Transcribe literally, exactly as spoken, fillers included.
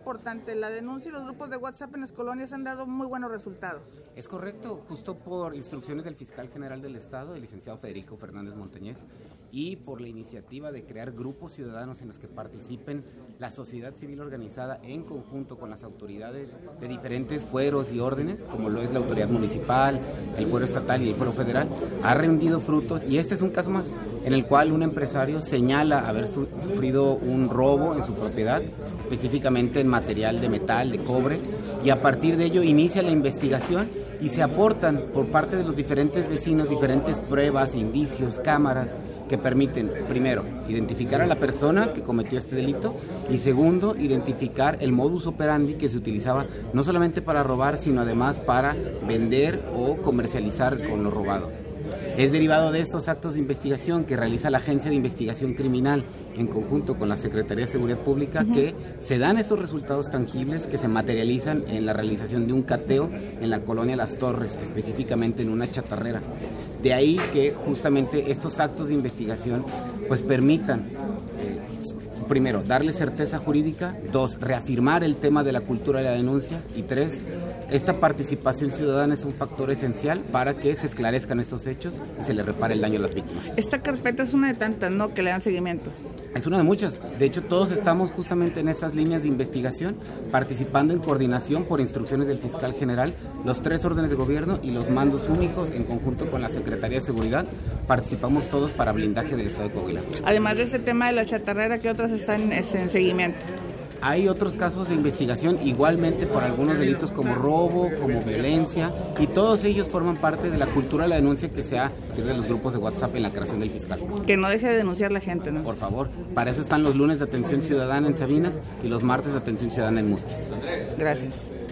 importante. La denuncia y los grupos de WhatsApp en las colonias han dado muy buenos resultados. Es correcto, justo por instrucciones del fiscal general del Estado, el licenciado Federico Fernández Montañez, y por la iniciativa de crear grupos ciudadanos en los que participen la sociedad civil organizada en conjunto con las autoridades de diferentes fueros y órdenes, como lo es la autoridad municipal, el fuero estatal y el fuero federal, ha rendido frutos, y este es un caso más en el cual un empresario señala haber su- sufrido un robo en su propiedad, específicamente en material de metal, de cobre, y a partir de ello inicia la investigación y se aportan por parte de los diferentes vecinos diferentes pruebas, indicios, cámaras que permiten, primero, identificar a la persona que cometió este delito y segundo, identificar el modus operandi que se utilizaba no solamente para robar, sino además para vender o comercializar con lo robado. Es derivado de estos actos de investigación que realiza la Agencia de Investigación Criminal en conjunto con la Secretaría de Seguridad Pública, uh-huh, que se dan estos resultados tangibles que se materializan en la realización de un cateo en la colonia Las Torres, específicamente en una chatarrera. De ahí que justamente estos actos de investigación pues permitan, eh, primero, darle certeza jurídica, dos, reafirmar el tema de la cultura de la denuncia y tres, esta participación ciudadana es un factor esencial para que se esclarezcan estos hechos y se le repare el daño a las víctimas. Esta carpeta es una de tantas, ¿no?, que le dan seguimiento. Es una de muchas. De hecho, todos estamos justamente en esas líneas de investigación, participando en coordinación por instrucciones del fiscal general, los tres órdenes de gobierno y los mandos únicos en conjunto con la Secretaría de Seguridad. Participamos todos para blindaje del Estado de Coahuila. Además de este tema de la chatarrera, ¿qué otras están en seguimiento? Hay otros casos de investigación igualmente por algunos delitos como robo, como violencia, y todos ellos forman parte de la cultura de la denuncia que se ha de los grupos de WhatsApp en la creación del fiscal. Que no deje de denunciar la gente, ¿no? Por favor, para eso están los lunes de atención ciudadana en Sabinas y los martes de atención ciudadana en Musquis. Gracias.